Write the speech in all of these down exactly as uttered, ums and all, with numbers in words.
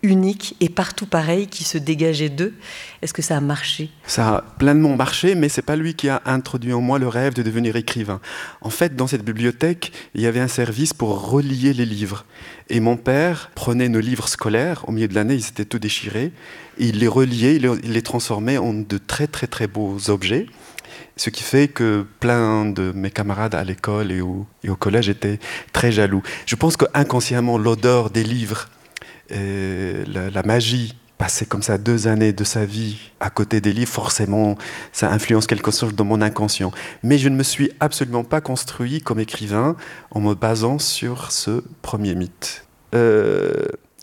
unique et partout pareil qui se dégageait d'eux. Est-ce que ça a marché ? Ça a pleinement marché, mais c'est pas lui qui a introduit en moi le rêve de devenir écrivain. En fait, dans cette bibliothèque, il y avait un service pour relier les livres. Et mon père prenait nos livres scolaires, au milieu de l'année, ils étaient tout déchirés, et il les reliait, il les, il les transformait en de très très très beaux objets. Ce qui fait que plein de mes camarades à l'école et au, et au collège étaient très jaloux. Je pense qu'inconsciemment, l'odeur des livres, et la, la magie, passer comme ça deux années de sa vie à côté des livres, forcément, ça influence quelque chose dans mon inconscient. Mais je ne me suis absolument pas construit comme écrivain en me basant sur ce premier mythe. Euh,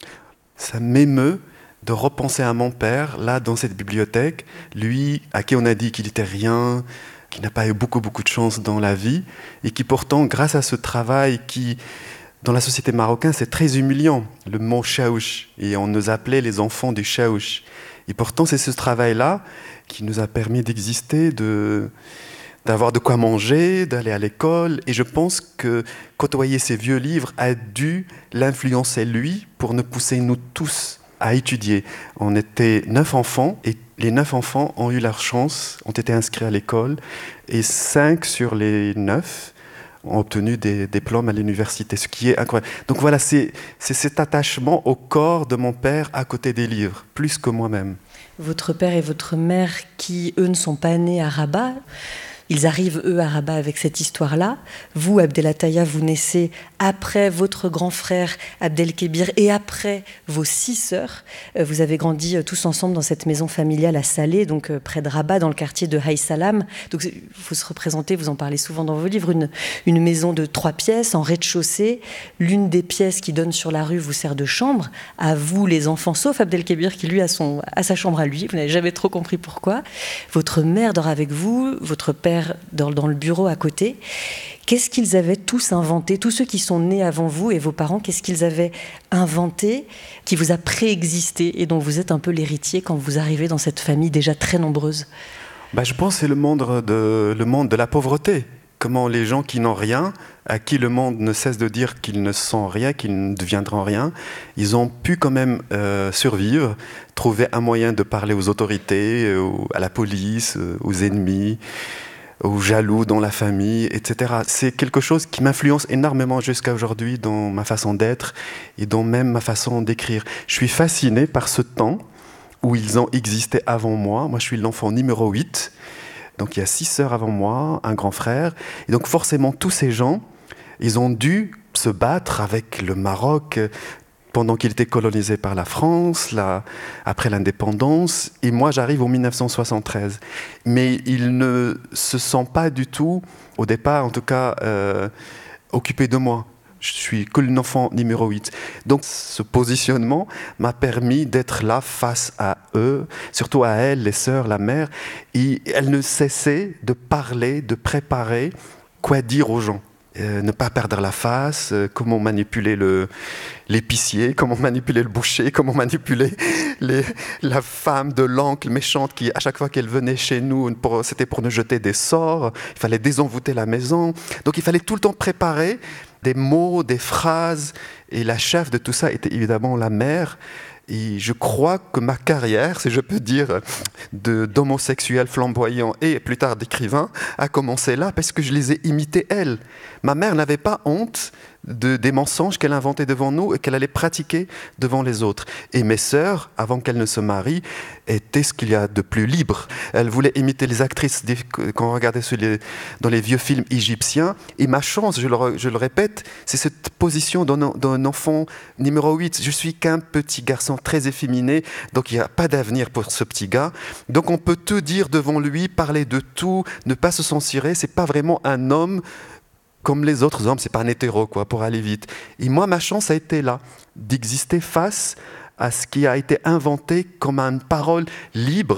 ça m'émeut de repenser à mon père, là, dans cette bibliothèque, lui, à qui on a dit qu'il n'était rien, qui n'a pas eu beaucoup, beaucoup de chance dans la vie, et qui pourtant, grâce à ce travail qui, dans la société marocaine, c'est très humiliant, le mot chaouch, et on nous appelait les enfants du chaouch. Et pourtant, c'est ce travail-là qui nous a permis d'exister, de, d'avoir de quoi manger, d'aller à l'école, et je pense que côtoyer ces vieux livres a dû l'influencer, lui, pour nous pousser, nous tous, à étudier. On était neuf enfants et les neuf enfants ont eu leur chance, ont été inscrits à l'école et cinq sur les neuf ont obtenu des diplômes à l'université, ce qui est incroyable. Donc voilà, c'est, c'est cet attachement au corps de mon père à côté des livres, plus que moi-même. Votre père et votre mère, qui eux ne sont pas nés à Rabat, ils arrivent, eux, à Rabat avec cette histoire-là. Vous, Abdelataya, vous naissez après votre grand frère Abdelkébir et après vos six sœurs. Vous avez grandi tous ensemble dans cette maison familiale à Salé, donc près de Rabat, dans le quartier de Haï Salam. Donc, il faut se représenter, vous en parlez souvent dans vos livres, une, une maison de trois pièces en rez-de-chaussée. L'une des pièces qui donne sur la rue vous sert de chambre. À vous, les enfants, sauf Abdelkébir, qui lui a, son, a sa chambre à lui. Vous n'avez jamais trop compris pourquoi. Votre mère dort avec vous, votre père dans, dans le bureau à côté. Qu'est-ce qu'ils avaient tous inventé, tous ceux qui sont nés avant vous et vos parents, qu'est-ce qu'ils avaient inventé qui vous a préexisté et dont vous êtes un peu l'héritier quand vous arrivez dans cette famille déjà très nombreuse ? Bah, je pense que c'est le monde de, le monde de la pauvreté. Comment les gens qui n'ont rien, à qui le monde ne cesse de dire qu'ils ne sont rien, qu'ils ne deviendront rien, ils ont pu quand même euh, survivre, trouver un moyen de parler aux autorités, euh, à la police, euh, aux ennemis, aux jaloux dans la famille, et cetera. C'est quelque chose qui m'influence énormément jusqu'à aujourd'hui dans ma façon d'être et dans même ma façon d'écrire. Je suis fasciné par ce temps où ils ont existé avant moi. Moi, je suis l'enfant numéro huit. Donc, il y a six sœurs avant moi, un grand frère. Et donc, forcément, tous ces gens, ils ont dû se battre avec le Maroc pendant qu'il était colonisé par la France, là, après l'indépendance. Et moi, j'arrive en dix-neuf cent soixante-treize. Mais ils ne se sentent pas du tout, au départ, en tout cas, euh, occupés de moi. Je suis que l'enfant numéro huit. Donc, ce positionnement m'a permis d'être là face à eux, surtout à elles, les sœurs, la mère. Et elles ne cessaient de parler, de préparer quoi dire aux gens. Euh, ne pas perdre la face, euh, comment manipuler le, l'épicier, comment manipuler le boucher, comment manipuler les, la femme de l'oncle méchante qui, à chaque fois qu'elle venait chez nous, pour, c'était pour nous jeter des sorts. Il fallait désenvoûter la maison. Donc, il fallait tout le temps préparer des mots, des phrases. Et la chef de tout ça était évidemment la mère. Et je crois que ma carrière, si je peux dire, de, d'homosexuel flamboyant et plus tard d'écrivain, a commencé là parce que je les ai imités, elles. Ma mère n'avait pas honte de, des mensonges qu'elle inventait devant nous et qu'elle allait pratiquer devant les autres. Et mes sœurs, avant qu'elles ne se marient, étaient ce qu'il y a de plus libre. Elles voulaient imiter les actrices des, qu'on regardait sur les, dans les vieux films égyptiens. Et ma chance, je le, je le répète, c'est cette position d'un, d'un enfant numéro huit. Je suis qu'un petit garçon très efféminé, donc il n'y a pas d'avenir pour ce petit gars. Donc on peut tout dire devant lui, parler de tout, ne pas se censurer. C'est pas vraiment un homme comme les autres hommes, c'est pas un hétéro, quoi, pour aller vite. Et moi, ma chance a été là, d'exister face à ce qui a été inventé comme une parole libre,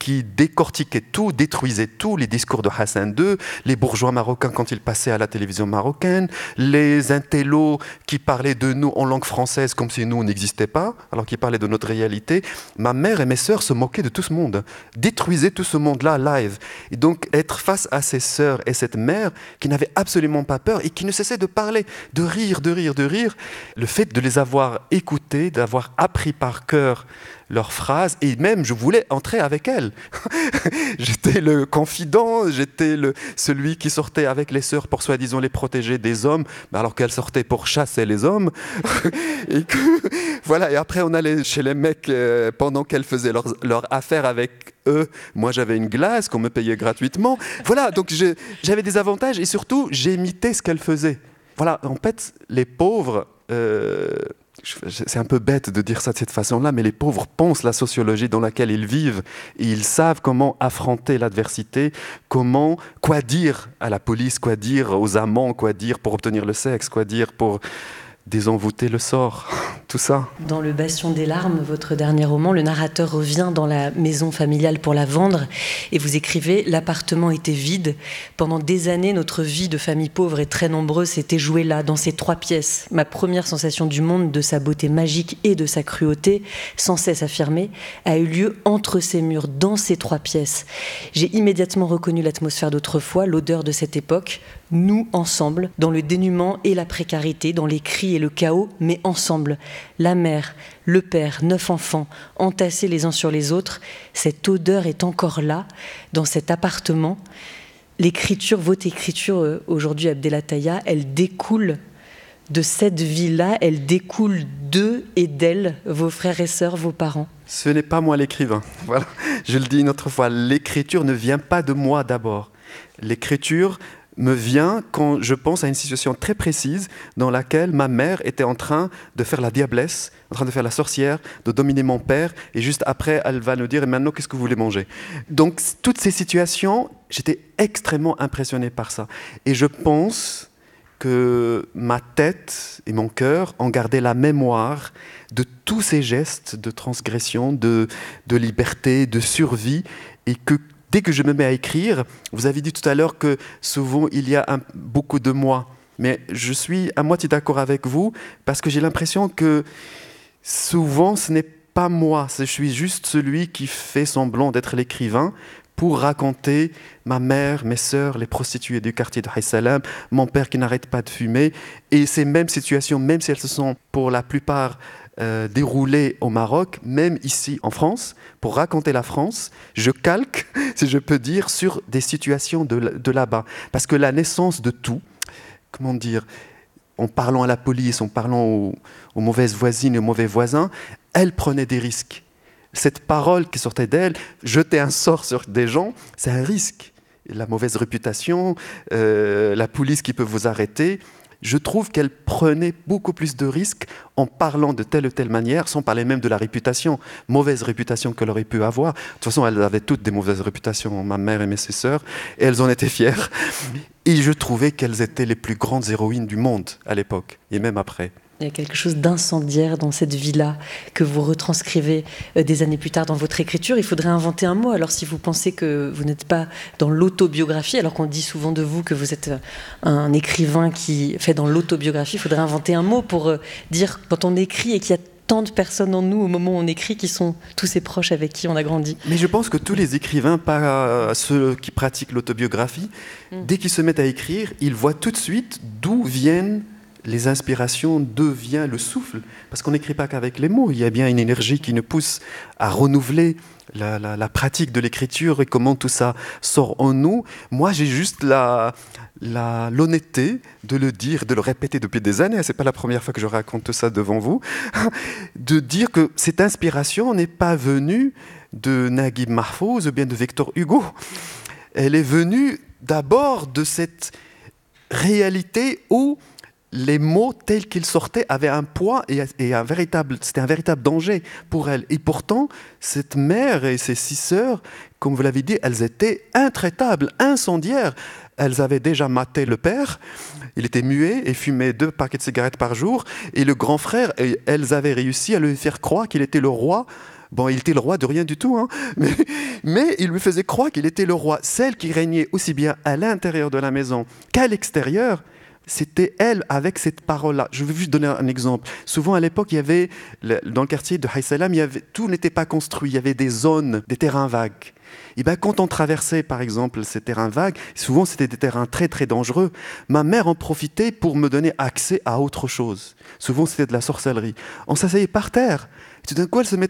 qui décortiquait tout, détruisait tout, les discours de Hassan deux, les bourgeois marocains quand ils passaient à la télévision marocaine, les intellos qui parlaient de nous en langue française comme si nous on n'existait pas, alors qu'ils parlaient de notre réalité. Ma mère et mes sœurs se moquaient de tout ce monde, détruisaient tout ce monde-là live. Et donc être face à ces sœurs et cette mère qui n'avaient absolument pas peur et qui ne cessaient de parler, de rire, de rire, de rire, le fait de les avoir écoutées, d'avoir appris par cœur leurs phrases, et même je voulais entrer avec elles. J'étais le confident, j'étais le, celui qui sortait avec les sœurs pour soi-disant les protéger des hommes, alors qu'elles sortaient pour chasser les hommes. Et que, voilà, et après on allait chez les mecs euh, pendant qu'elles faisaient leurs leur affaires avec eux. Moi j'avais une glace qu'on me payait gratuitement. Voilà, donc je, j'avais des avantages et surtout j'imitais ce qu'elles faisaient. Voilà, en fait, les pauvres... Euh, c'est un peu bête de dire ça de cette façon-là, mais les pauvres pensent la sociologie dans laquelle ils vivent et ils savent comment affronter l'adversité, comment, quoi dire à la police, quoi dire aux amants, quoi dire pour obtenir le sexe, quoi dire pour désenvoûter le sort, tout ça. Dans Le Bastion des larmes, votre dernier roman, le narrateur revient dans la maison familiale pour la vendre et vous écrivez « L'appartement était vide. Pendant des années, notre vie de famille pauvre et très nombreuse s'était jouée là, dans ces trois pièces. Ma première sensation du monde, de sa beauté magique et de sa cruauté, sans cesse affirmée, a eu lieu entre ces murs, dans ces trois pièces. J'ai immédiatement reconnu l'atmosphère d'autrefois, l'odeur de cette époque, nous ensemble, dans le dénuement et la précarité, dans les cris et le chaos, mais ensemble. La mère, le père, neuf enfants, entassés les uns sur les autres, cette odeur est encore là, dans cet appartement. L'écriture, votre écriture aujourd'hui, Abdelataya, elle découle de cette vie-là, elle découle d'eux et d'elle, vos frères et sœurs, vos parents. Ce n'est pas moi l'écrivain. Voilà. Je le dis une autre fois, l'écriture ne vient pas de moi d'abord. L'écriture me vient quand je pense à une situation très précise dans laquelle ma mère était en train de faire la diablesse, en train de faire la sorcière, de dominer mon père, et juste après, elle va nous dire « Et maintenant, qu'est-ce que vous voulez manger ?» Donc, toutes ces situations, j'étais extrêmement impressionné par ça. Et je pense que ma tête et mon cœur ont gardé la mémoire de tous ces gestes de transgression, de, de liberté, de survie, et que dès que je me mets à écrire, vous avez dit tout à l'heure que souvent il y a un, beaucoup de moi, mais je suis à moitié d'accord avec vous parce que j'ai l'impression que souvent ce n'est pas moi, je suis juste celui qui fait semblant d'être l'écrivain pour raconter ma mère, mes sœurs, les prostituées du quartier de Haït Salam, mon père qui n'arrête pas de fumer, et ces mêmes situations, même si elles se sont pour la plupart Euh, déroulé au Maroc, même ici en France, pour raconter la France, je calque, si je peux dire, sur des situations de, de là-bas. Parce que la naissance de tout, comment dire, en parlant à la police, en parlant aux, aux mauvaises voisines et aux mauvais voisins, elle prenait des risques. Cette parole qui sortait d'elle, jeter un sort sur des gens, c'est un risque. La mauvaise réputation, euh, la police qui peut vous arrêter. Je trouve qu'elle prenait beaucoup plus de risques en parlant de telle ou telle manière, sans parler même de la réputation, mauvaise réputation qu'elle aurait pu avoir. De toute façon, elles avaient toutes des mauvaises réputations, ma mère et mes sœurs, et elles en étaient fières. Et je trouvais qu'elles étaient les plus grandes héroïnes du monde à l'époque, et même après. Il y a quelque chose d'incendiaire dans cette vie-là que vous retranscrivez des années plus tard dans votre écriture. Il faudrait inventer un mot. Alors si vous pensez que vous n'êtes pas dans l'autobiographie, alors qu'on dit souvent de vous que vous êtes un écrivain qui fait dans l'autobiographie, il faudrait inventer un mot pour dire quand on écrit et qu'il y a tant de personnes en nous au moment où on écrit qui sont tous ces proches avec qui on a grandi. Mais je pense que tous les écrivains, pas ceux qui pratiquent l'autobiographie, mmh. dès qu'ils se mettent à écrire, ils voient tout de suite d'où viennent les inspirations, d'où vient le souffle. Parce qu'on n'écrit pas qu'avec les mots. Il y a bien une énergie qui nous pousse à renouveler la, la, la pratique de l'écriture et comment tout ça sort en nous. Moi, j'ai juste la, la, l'honnêteté de le dire, de le répéter depuis des années. Ce n'est pas la première fois que je raconte tout ça devant vous. De dire que cette inspiration n'est pas venue de Naguib Mahfouz ou bien de Victor Hugo. Elle est venue d'abord de cette réalité où les mots tels qu'ils sortaient avaient un poids et, et un véritable, c'était un véritable danger pour elle. Et pourtant, cette mère et ses six sœurs, comme vous l'avez dit, elles étaient intraitables, incendiaires. Elles avaient déjà maté le père, il était muet et fumait deux paquets de cigarettes par jour. Et le grand frère, elles avaient réussi à lui faire croire qu'il était le roi Bon, il était le roi de rien du tout, hein, mais, mais il lui faisait croire qu'il était le roi. Celle qui régnait aussi bien à l'intérieur de la maison qu'à l'extérieur, c'était elle avec cette parole-là. Je vais juste donner un exemple. Souvent à l'époque, il y avait, dans le quartier de Haït Salam, il y avait, tout n'était pas construit. Il y avait des zones, des terrains vagues. Et bien, quand on traversait, par exemple, ces terrains vagues, souvent c'était des terrains très très dangereux. Ma mère en profitait pour me donner accès à autre chose. Souvent, c'était de la sorcellerie. On s'asseyait par terre. Et tout d'un coup, elle se met